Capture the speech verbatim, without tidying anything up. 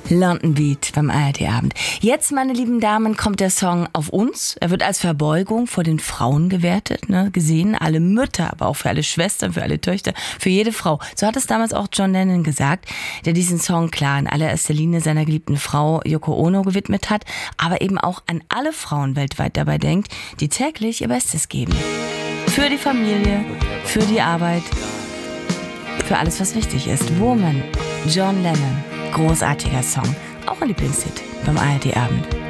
London Beat beim A R D-Abend. Jetzt, meine lieben Damen, kommt der Song auf uns. Er wird als Verbeugung vor den Frauen gewertet, ne? Gesehen. Alle Mütter, aber auch für alle Schwestern, für alle Töchter, für jede Frau. So hat es damals auch John Lennon gesagt, der diesen Song klar in allererster Linie seiner geliebten Frau Yoko Ono gewidmet hat, aber eben auch an alle Frauen weltweit dabei denkt, die täglich ihr Bestes geben. Für die Familie, für die Arbeit, für alles, was wichtig ist. Woman, John Lennon. Großartiger Song. Auch ein Lieblingshit beim A R D-Abend.